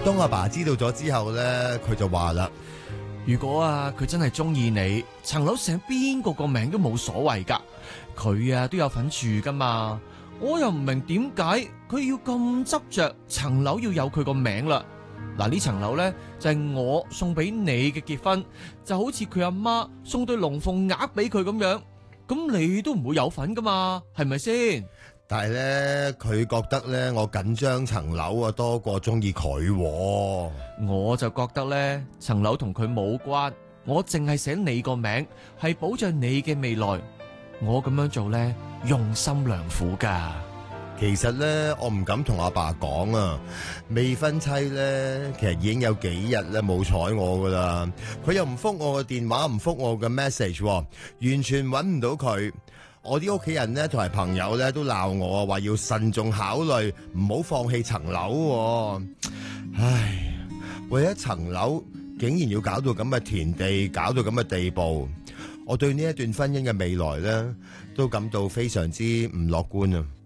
當阿爸知道咗之後咧，佢就話啦： 如果佢真係中意你，層樓寫邊個名都冇所謂噶，佢都有份住噶嘛。我又唔明點解佢要咁執着層樓要有佢個名啦。嗱，呢層樓咧就係我送俾你嘅結婚，就好似佢阿媽送對龍鳳鈪俾佢咁樣，咁你都唔會有份噶嘛，係咪先？ 但係咧，佢覺得咧，我緊張層樓多過中意佢。 我就覺得咧，層樓同佢冇關，我淨係寫你個名，係保障你嘅未來。我咁樣做咧，用心良苦噶。 其實咧，我唔敢同阿爸講啊。未婚妻咧，其實已經有幾日咧冇睬我噶啦。佢又唔覆我嘅電話，唔覆我嘅 message，完全搵唔到佢。我啲屋企人咧同埋朋友咧都鬧我，話要慎重考慮，唔好放棄層樓。唉，為一層樓，竟然要搞到咁嘅田地，搞到咁嘅地步，我對呢一段婚姻嘅未來咧，都感到非常之唔樂觀啊！